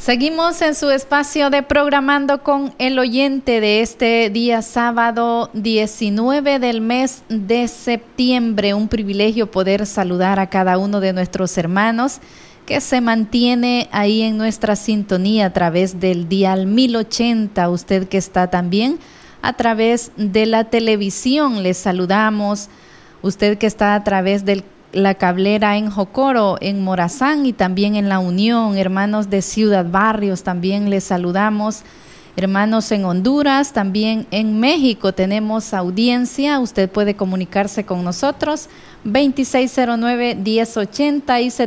Seguimos en su espacio de Programando con el Oyente de este día sábado 19 del mes de septiembre. Un privilegio poder saludar a cada uno de nuestros hermanos que se mantiene ahí en nuestra sintonía a través del dial 1080. Usted que está también a través de la televisión, les saludamos. Usted que está a través de la cablera en Jocoro, en Morazán y también en La Unión. Hermanos de Ciudad Barrios, también les saludamos. Hermanos en Honduras, también en México tenemos audiencia. Usted puede comunicarse con nosotros 2609-1080 y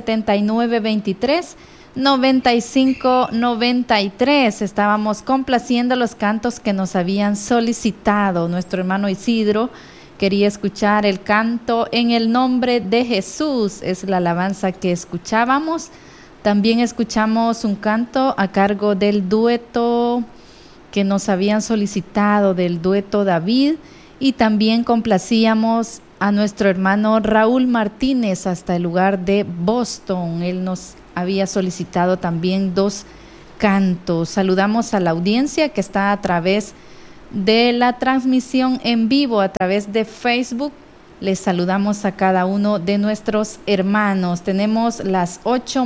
7923-9593. Estábamos complaciendo los cantos que nos habían solicitado. Nuestro hermano Isidro quería escuchar el canto En el nombre de Jesús, es la alabanza que escuchábamos. También escuchamos un canto a cargo del dueto que nos habían solicitado, del dueto David, y también complacíamos a nuestro hermano Raúl Martínez hasta el lugar de Boston. Él nos había solicitado también 2 cantos. Saludamos a la audiencia que está a través de la transmisión en vivo a través de Facebook. Les saludamos a cada uno de nuestros hermanos. Tenemos las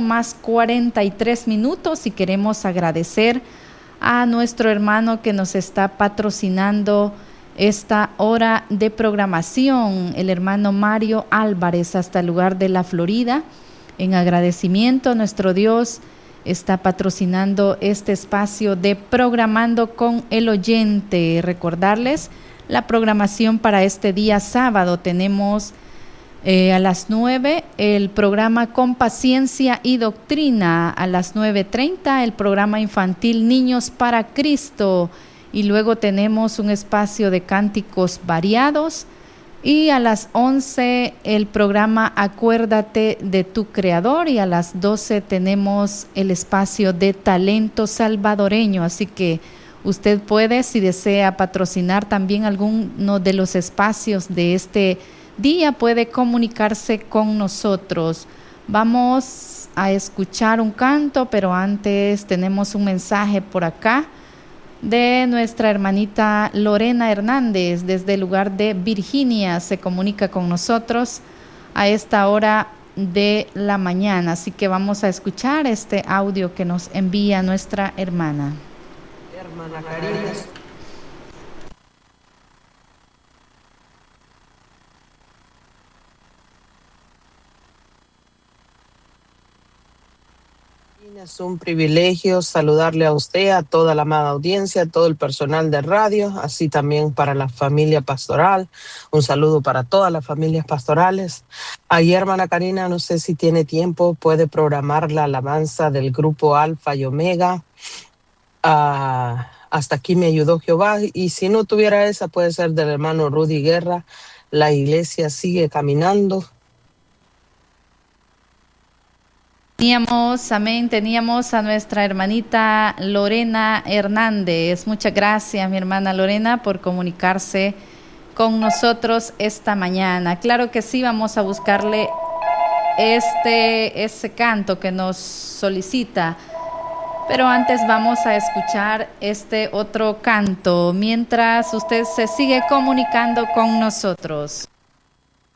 8:43 y queremos agradecer a nuestro hermano que nos está patrocinando esta hora de programación, el hermano Mario Álvarez, hasta el lugar de la Florida. En agradecimiento a nuestro Dios, está patrocinando este espacio de Programando con el Oyente. Recordarles la programación para este día sábado. Tenemos a las 9 el programa Con Paciencia y Doctrina, a las 9:30 el programa infantil Niños para Cristo, y luego tenemos un espacio de cánticos variados, y a las 11 el programa Acuérdate de tu Creador, y a las 12 tenemos el espacio de Talento Salvadoreño. Así que usted puede, si desea patrocinar también alguno de los espacios de este día, puede comunicarse con nosotros. Vamos a escuchar un canto, pero antes tenemos un mensaje por acá de nuestra hermanita Lorena Hernández desde el lugar de Virginia. Se comunica con nosotros a esta hora de la mañana, así que vamos a escuchar este audio que nos envía nuestra hermana. Hermana Karina. Es un privilegio saludarle a usted, a toda la amada audiencia, a todo el personal de radio, así también para la familia pastoral. Un saludo para todas las familias pastorales. Ayer, hermana Karina, no sé si tiene tiempo, puede programar la alabanza del grupo Alfa y Omega. Hasta aquí me ayudó Jehová. Y si no tuviera esa, puede ser del hermano Rudy Guerra. La iglesia sigue caminando. Teníamos a nuestra hermanita Lorena Hernández. Muchas gracias, mi hermana Lorena, por comunicarse con nosotros esta mañana. Claro que sí, vamos a buscarle ese canto que nos solicita, pero antes vamos a escuchar este otro canto mientras usted se sigue comunicando con nosotros.